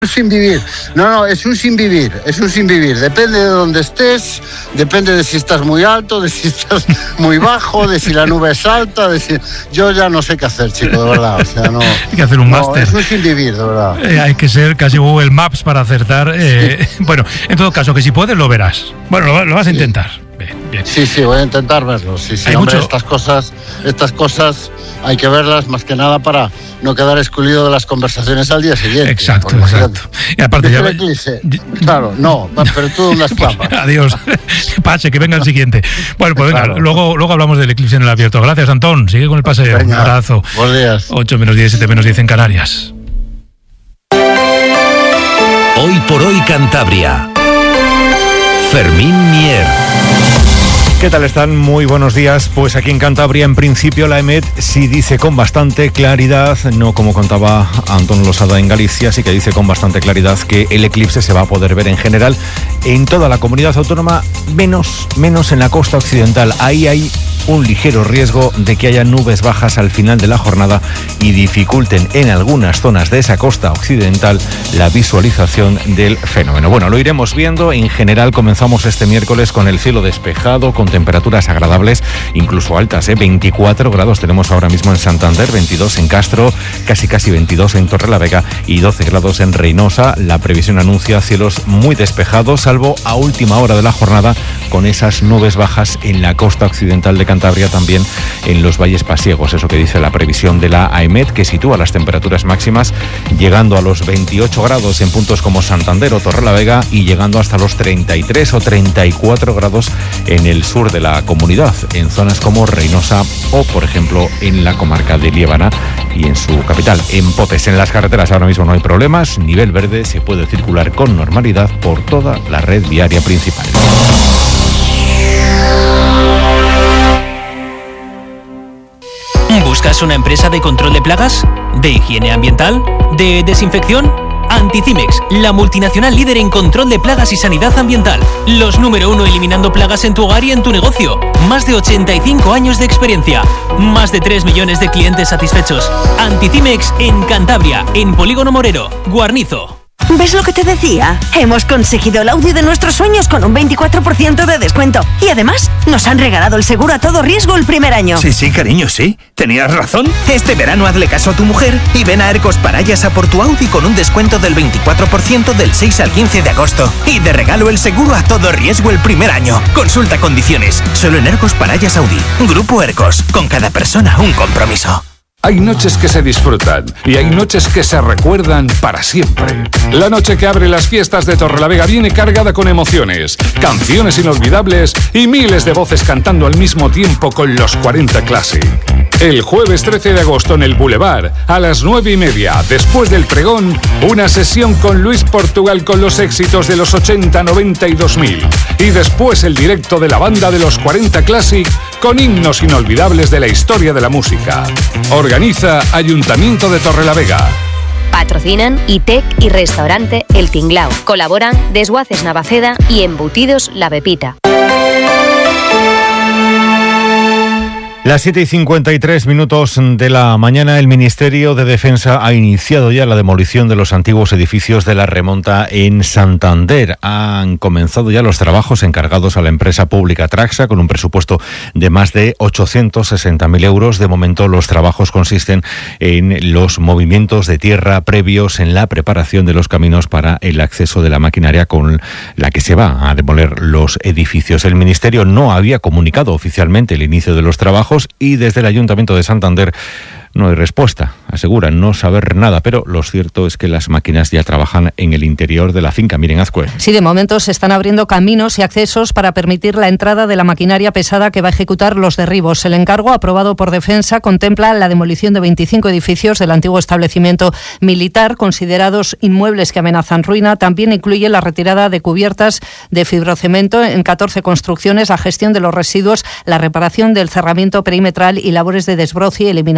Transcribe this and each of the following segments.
Sin vivir. No, es un sin vivir. Depende de dónde estés, depende de si estás muy alto, de si estás muy bajo, de si la nube es alta, yo ya no sé qué hacer, chico, de verdad. O sea, no. Hay que hacer un máster. Es un sin vivir, de verdad. Hay que ser casi Google Maps para acertar. Sí. Bueno, en todo caso, que si puedes lo verás. Bueno, lo vas a intentar. Bien. Sí, hombre, a intentar verlo. Sí. Hombre, estas cosas hay que verlas más que nada para no quedar excluido de las conversaciones al día siguiente. Exacto. Y aparte ya... Claro, no, pero tú las papas. Adiós. Que pase, que venga el siguiente. Bueno, pues venga, claro. Luego hablamos del eclipse en el abierto. Gracias, Antón. Sigue con el paseo. Venga, un abrazo. Buenos días. 8 menos 10, 7 menos 10 en Canarias. Hoy por hoy Cantabria. Fermín Mier. ¿Qué tal están? Muy buenos días. Pues aquí en Cantabria, en principio, la EMET sí dice con bastante claridad, no como contaba Antón Losada en Galicia, sí que dice con bastante claridad que el eclipse se va a poder ver en general en toda la comunidad autónoma, menos en la costa occidental. Ahí hay un ligero riesgo de que haya nubes bajas al final de la jornada y dificulten en algunas zonas de esa costa occidental la visualización del fenómeno. Bueno, lo iremos viendo. En general comenzamos este miércoles con el cielo despejado, con temperaturas agradables, incluso altas, 24 grados tenemos ahora mismo en Santander, 22 en Castro, casi 22 en Torrelavega y 12 grados en Reynosa. La previsión anuncia cielos muy despejados, salvo a última hora de la jornada, con esas nubes bajas en la costa occidental de Cantabria, también en los valles pasiegos. Eso que dice la previsión de la AEMET, que sitúa las temperaturas máximas llegando a los 28 grados en puntos como Santander o Torrelavega y llegando hasta los 33 o 34 grados en el sur de la comunidad, en zonas como Reynosa o, por ejemplo, en la comarca de Liébana y en su capital, en Potes. En las carreteras ahora mismo no hay problemas, nivel verde, se puede circular con normalidad por toda la red viaria principal. ¿Buscas una empresa de control de plagas? ¿De higiene ambiental? ¿De desinfección? Anticimex, la multinacional líder en control de plagas y sanidad ambiental. Los número 1 eliminando plagas en tu hogar y en tu negocio. Más de 85 años de experiencia. Más de 3 millones de clientes satisfechos. Anticimex en Cantabria, en Polígono Morero, Guarnizo. ¿Ves lo que te decía? Hemos conseguido el Audi de nuestros sueños con un 24% de descuento. Y además, nos han regalado el seguro a todo riesgo el primer año. Sí, cariño, sí. Tenías razón. Este verano hazle caso a tu mujer y ven a Ercos Parayas a por tu Audi con un descuento del 24% del 6 al 15 de agosto. Y de regalo el seguro a todo riesgo el primer año. Consulta condiciones. Solo en Ercos Parayas Audi. Grupo Ercos. Con cada persona un compromiso. Hay noches que se disfrutan y hay noches que se recuerdan para siempre. La noche que abre las fiestas de Torrelavega viene cargada con emociones, canciones inolvidables y miles de voces cantando al mismo tiempo con los 40 Classic. El jueves 13 de agosto en el Boulevard, a las 9:30, después del pregón, una sesión con Luis Portugal con los éxitos de los 80, 90 y 2000. Y después el directo de la banda de los 40 Classic con himnos inolvidables de la historia de la música. Organiza Ayuntamiento de Torrelavega. Patrocinan ITEC y Restaurante El Tinglao. Colaboran Desguaces Navaceda y Embutidos La Pepita. Las 7:53 de la mañana, el Ministerio de Defensa ha iniciado ya la demolición de los antiguos edificios de la Remonta en Santander. Han comenzado ya los trabajos encargados a la empresa pública Traxa con un presupuesto de más de 860.000 euros. De momento, los trabajos consisten en los movimientos de tierra previos en la preparación de los caminos para el acceso de la maquinaria con la que se va a demoler los edificios. El Ministerio no había comunicado oficialmente el inicio de los trabajos y desde el Ayuntamiento de Santander no hay respuesta. Aseguran no saber nada, pero lo cierto es que las máquinas ya trabajan en el interior de la finca. Miren, Azcue. Sí, de momento se están abriendo caminos y accesos para permitir la entrada de la maquinaria pesada que va a ejecutar los derribos. El encargo, aprobado por Defensa, contempla la demolición de 25 edificios del antiguo establecimiento militar, considerados inmuebles que amenazan ruina. También incluye la retirada de cubiertas de fibrocemento en 14 construcciones, la gestión de los residuos, la reparación del cerramiento perimetral y labores de desbroce y eliminación de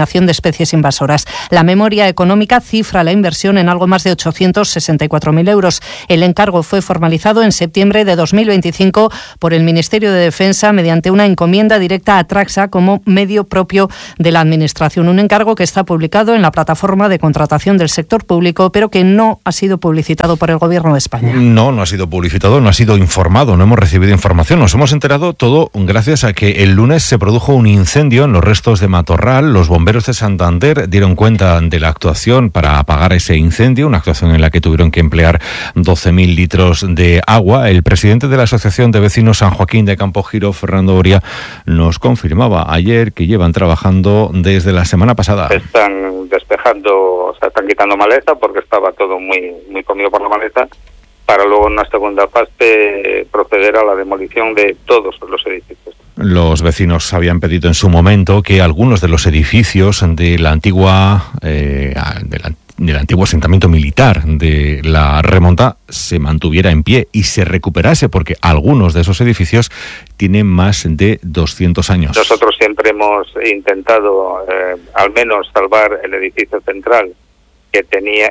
especies invasoras. La memoria económica cifra la inversión en algo más de 864.000 euros. El encargo fue formalizado en septiembre de 2025 por el Ministerio de Defensa mediante una encomienda directa a Traxa como medio propio de la Administración. Un encargo que está publicado en la plataforma de contratación del sector público, pero que no ha sido publicitado por el Gobierno de España. No ha sido publicitado, no ha sido informado, no hemos recibido información. Nos hemos enterado todo gracias a que el lunes se produjo un incendio en los restos de Matorral. Los bomberos de Santander dieron cuenta de la actuación para apagar ese incendio, una actuación en la que tuvieron que emplear 12.000 litros de agua. El presidente de la Asociación de Vecinos San Joaquín de Campogiro, Fernando Oria, nos confirmaba ayer que llevan trabajando desde la semana pasada. Están despejando, o sea, están quitando maleza porque estaba todo muy comido por la maleza, para luego en una segunda fase proceder a la demolición de todos los edificios. Los vecinos habían pedido en su momento que algunos de los edificios del antiguo asentamiento militar de la Remonta se mantuviera en pie y se recuperase, porque algunos de esos edificios tienen más de 200 años. Nosotros siempre hemos intentado al menos salvar el edificio central que tenía,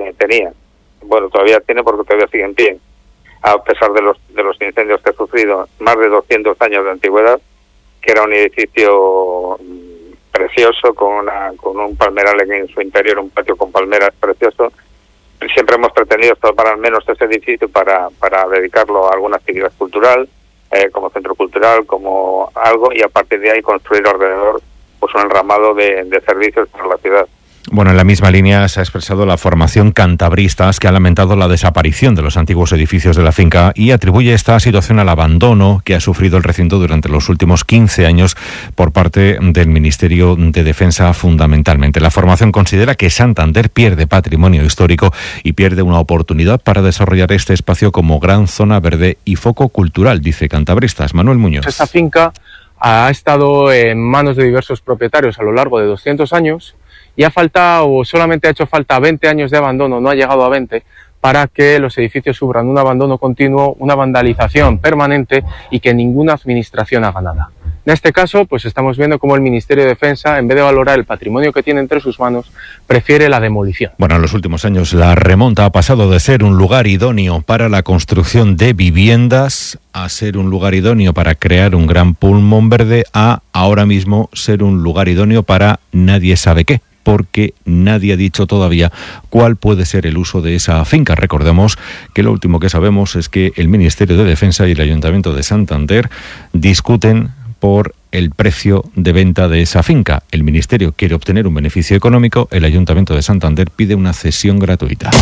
bueno, todavía tiene porque todavía sigue en pie, a pesar de los incendios que ha sufrido, más de 200 años de antigüedad, que era un edificio precioso, con un palmeral en su interior, un patio con palmeras precioso. Siempre hemos pretendido salvar al menos ese edificio para dedicarlo a alguna actividad cultural, como centro cultural, como algo, y a partir de ahí construir alrededor pues un enramado de servicios para la ciudad. Bueno, en la misma línea se ha expresado la formación Cantabristas, que ha lamentado la desaparición de los antiguos edificios de la finca y atribuye esta situación al abandono que ha sufrido el recinto durante los últimos 15 años por parte del Ministerio de Defensa fundamentalmente. La formación considera que Santander pierde patrimonio histórico y pierde una oportunidad para desarrollar este espacio como gran zona verde y foco cultural, dice Cantabristas. Manuel Muñoz. Esta finca ha estado en manos de diversos propietarios a lo largo de 200 años y solamente ha hecho falta 20 años de abandono, no ha llegado a 20, para que los edificios sufran un abandono continuo, una vandalización permanente y que ninguna administración haga nada. En este caso, pues estamos viendo cómo el Ministerio de Defensa, en vez de valorar el patrimonio que tiene entre sus manos, prefiere la demolición. Bueno, en los últimos años la Remonta ha pasado de ser un lugar idóneo para la construcción de viviendas a ser un lugar idóneo para crear un gran pulmón verde a ahora mismo ser un lugar idóneo para nadie sabe qué, porque nadie ha dicho todavía cuál puede ser el uso de esa finca. Recordemos que lo último que sabemos es que el Ministerio de Defensa y el Ayuntamiento de Santander discuten por el precio de venta de esa finca. El Ministerio quiere obtener un beneficio económico, el Ayuntamiento de Santander pide una cesión gratuita.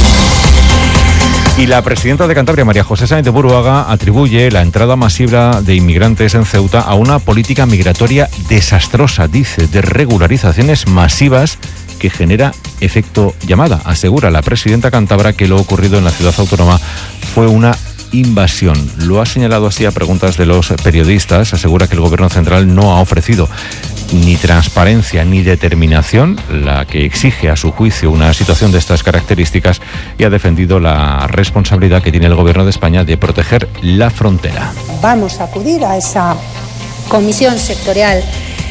Y la presidenta de Cantabria, María José Sáenz de Buruaga, atribuye la entrada masiva de inmigrantes en Ceuta a una política migratoria desastrosa, dice, de regularizaciones masivas que genera efecto llamada. Asegura la presidenta cántabra que lo ocurrido en la ciudad autónoma fue una invasión. Lo ha señalado así a preguntas de los periodistas. Asegura que el Gobierno central no ha ofrecido ni transparencia ni determinación, la que exige a su juicio una situación de estas características, y ha defendido la responsabilidad que tiene el Gobierno de España de proteger la frontera. Vamos a acudir a esa comisión sectorial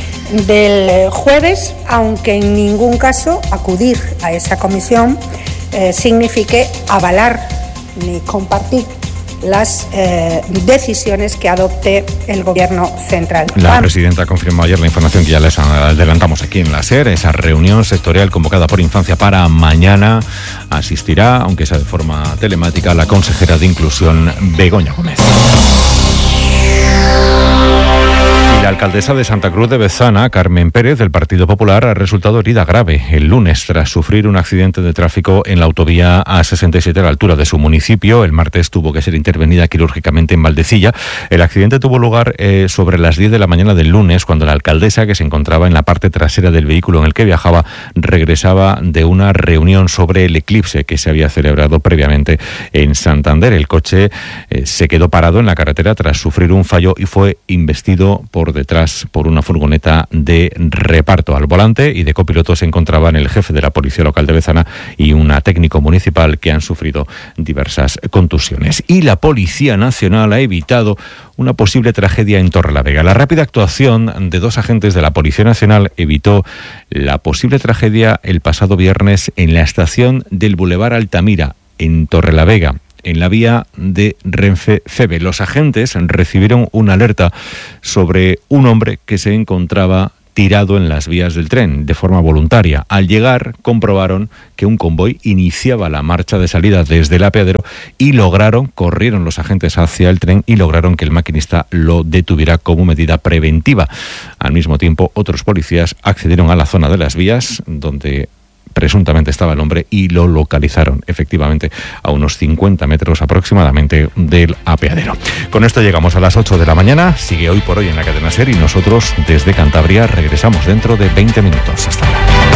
del jueves, aunque en ningún caso acudir a esa comisión signifique avalar ni compartir las decisiones que adopte el Gobierno central. La presidenta confirmó ayer la información que ya les adelantamos aquí en la SER. Esa reunión sectorial convocada por Infancia para mañana asistirá, aunque sea de forma telemática, la consejera de Inclusión, Begoña Gómez. Y la alcaldesa de Santa Cruz de Bezana, Carmen Pérez, del Partido Popular, ha resultado herida grave el lunes tras sufrir un accidente de tráfico en la autovía A67 a la altura de su municipio. El martes tuvo que ser intervenida quirúrgicamente en Valdecilla. El accidente tuvo lugar sobre las 10 de la mañana del lunes, cuando la alcaldesa, que se encontraba en la parte trasera del vehículo en el que viajaba, regresaba de una reunión sobre el eclipse que se había celebrado previamente en Santander. El coche se quedó parado en la carretera tras sufrir un fallo y fue investido por detrás detrás por una furgoneta de reparto. Al volante y de copiloto se encontraban el jefe de la policía local de Bezana y una técnico municipal que han sufrido diversas contusiones. Y la Policía Nacional ha evitado una posible tragedia en Torrelavega. La rápida actuación de 2 agentes de la Policía Nacional evitó la posible tragedia el pasado viernes en la estación del Boulevard Altamira, en Torrelavega, en la vía de Renfe-Feve. Los agentes recibieron una alerta sobre un hombre que se encontraba tirado en las vías del tren de forma voluntaria. Al llegar, comprobaron que un convoy iniciaba la marcha de salida desde el apeadero y corrieron los agentes hacia el tren y lograron que el maquinista lo detuviera como medida preventiva. Al mismo tiempo, otros policías accedieron a la zona de las vías donde presuntamente estaba el hombre y lo localizaron efectivamente a unos 50 metros aproximadamente del apeadero. Con esto llegamos a las 8 de la mañana. Sigue Hoy por Hoy en la cadena SER y nosotros desde Cantabria regresamos dentro de 20 minutos. Hasta ahora.